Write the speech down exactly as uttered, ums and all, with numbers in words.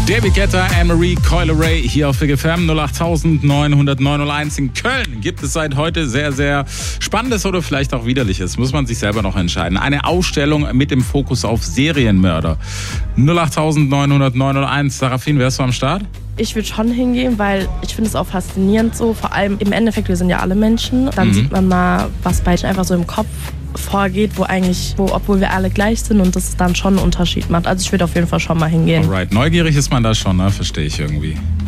David Guetta, Anne-Marie Coyle-Ray hier auf W G F M. null acht neun null neun null eins in Köln gibt es seit heute sehr, sehr Spannendes oder vielleicht auch Widerliches. Muss man sich selber noch entscheiden. Eine Ausstellung mit dem Fokus auf Serienmörder. null acht neun null neun null eins. Sarafin, wärst du am Start? Ich würde schon hingehen, weil ich finde es auch faszinierend so. Vor allem im Endeffekt, wir sind ja alle Menschen. Dann mhm. sieht man mal, was bei einfach so im Kopf vorgeht, wo eigentlich, wo, obwohl wir alle gleich sind und das dann schon einen Unterschied macht. Also ich würde auf jeden Fall schon mal hingehen. Alright, neugierig ist man da schon, ne? Verstehe ich irgendwie.